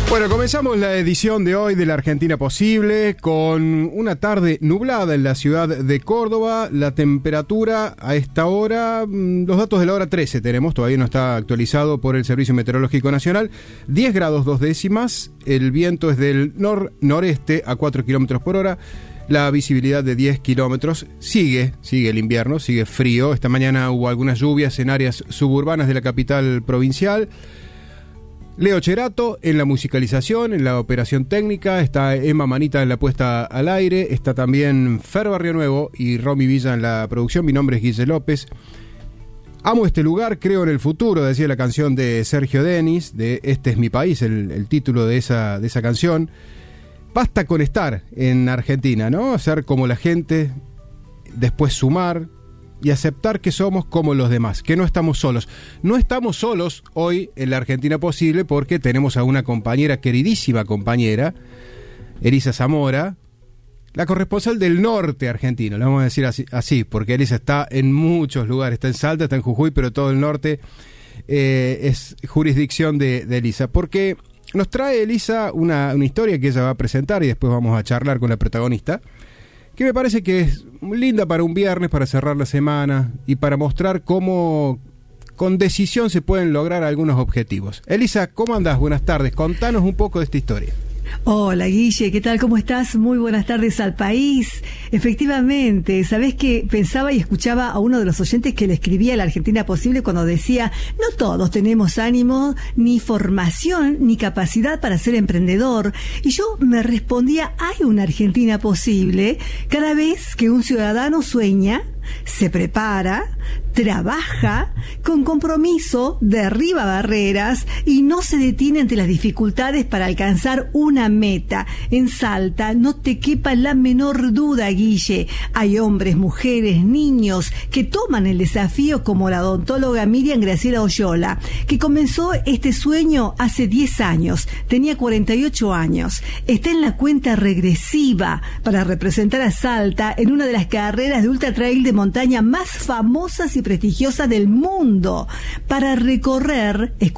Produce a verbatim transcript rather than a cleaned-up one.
Bueno, comenzamos la edición de hoy de la Argentina Posible con una tarde nublada en la ciudad de Córdoba. La temperatura a esta hora, los datos de la hora trece tenemos, todavía no está actualizado por el Servicio Meteorológico Nacional. diez grados dos décimas, el viento es del nor-noreste a cuatro kilómetros por hora. La visibilidad de diez kilómetros. Sigue, sigue el invierno, sigue frío. Esta mañana hubo algunas lluvias en áreas suburbanas de la capital provincial. Leo Cherato en la musicalización, en la operación técnica, está Emma Manita en la puesta al aire, está también Fer Barrio Nuevo y Romy Villa en la producción. Mi nombre es Guille López. Amo este lugar, creo en el futuro, decía la canción de Sergio Denis, de Este es mi país, el, el título de esa, de esa canción. Basta con estar en Argentina, ¿no? Ser como la gente, después sumar y aceptar que somos como los demás, que no estamos solos. No estamos solos hoy en la Argentina Posible porque tenemos a una compañera, queridísima compañera, Elisa Zamora, la corresponsal del norte argentino, le vamos a decir así, así porque Elisa está en muchos lugares, está en Salta, está en Jujuy, pero todo el norte eh, es jurisdicción de, de Elisa, porque nos trae Elisa una, una historia que ella va a presentar y después vamos a charlar con la protagonista, que me parece que es linda para un viernes, para cerrar la semana y para mostrar cómo con decisión se pueden lograr algunos objetivos. Elisa, ¿cómo andás? Buenas tardes, contanos un poco de esta historia. Hola Guille, ¿qué tal? ¿Cómo estás? Muy buenas tardes al país. Efectivamente, ¿sabés qué? Pensaba y escuchaba a uno de los oyentes que le escribía a la Argentina Posible cuando decía: no todos tenemos ánimo, ni formación, ni capacidad para ser emprendedor. Y yo me respondía: hay una Argentina Posible cada vez que un ciudadano sueña, se prepara, trabaja, con compromiso, derriba barreras y no se detiene ante las dificultades para alcanzar una meta. En Salta, no te quepa la menor duda, Guille. Hay hombres, mujeres, niños que toman el desafío, como la odontóloga Miriam Graciela Oyola, que comenzó este sueño hace diez años. Tenía cuarenta y ocho años. Está en la cuenta regresiva para representar a Salta en una de las carreras de ultra trail de montaña más famosas y prestigiosas del mundo, para recorrer, escuchar